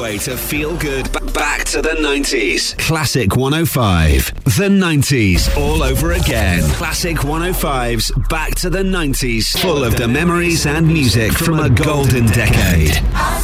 way to feel good. Back to the 90s. Classic 105. The 90s all over again. Classic 105's Back to the 90s. Full of the memories and music from a golden decade.